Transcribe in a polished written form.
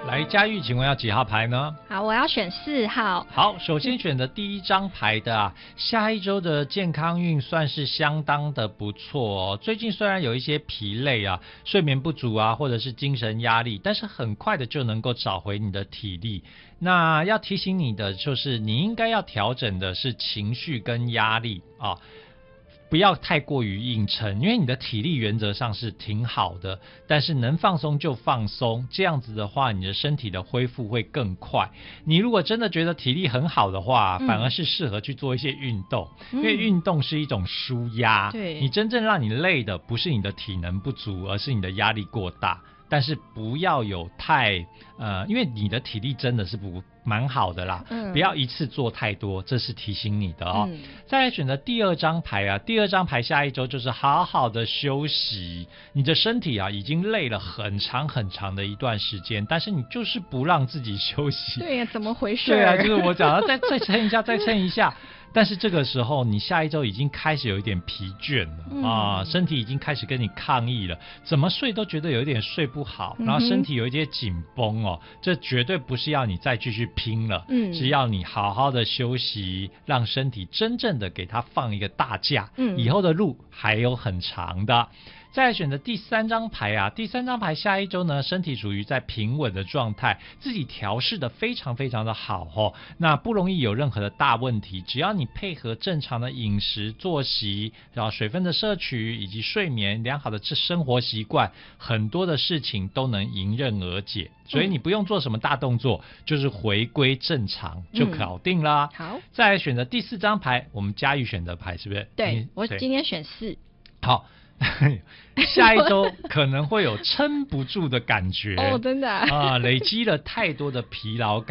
来，嘉玉，请问要几号牌呢？ 好，我要选4号。 好，首先选的第一张牌的下一周的健康运算是相当的不错哦。最近虽然有一些疲累睡眠不足或者是精神压力，但是很快的就能够找回你的体力。那要提醒你的就是，你应该要调整的是情绪跟压力不要太过于硬撑，因为你的体力原则上是挺好的，但是能放松就放松，这样子的话你的身体的恢复会更快。你如果真的觉得体力很好的话，反而是适合去做一些运动，因为运动是一种抒压，你真正让你累的不是你的体能不足，而是你的压力过大。但是不要有因为你的体力真的是蛮好的啦，不要一次做太多，这是提醒你的哦。再来选择第二张牌第二张牌下一周就是好好的休息。你的身体已经累了很长很长的一段时间，但是你就是不让自己休息。 对呀，怎么回事？ 对就是我讲的再撑一下，再撑一下。但是这个时候你下一周已经开始有一点疲倦了身体已经开始跟你抗议了，怎么睡都觉得有一点睡不好，然后身体有一点紧绷这绝对不是要你再继续拼了，是要你好好的休息，让身体真正的给它放一个大假，以后的路还有很长的。再来选择第三张牌第三张牌下一周呢，身体处于在平稳的状态，自己调试的非常非常的好那不容易有任何的大问题，只要你配合正常的饮食作息，然后水分的摄取以及睡眠良好的生活习惯，很多的事情都能迎刃而解，所以你不用做什么大动作，就是回归正常就搞定啦。 好， 再来选择第四张牌，我们嘉玉选的牌是不是？ 对，我今天选4。 好下一周可能会有撑不住的感觉真的累积了太多的疲劳感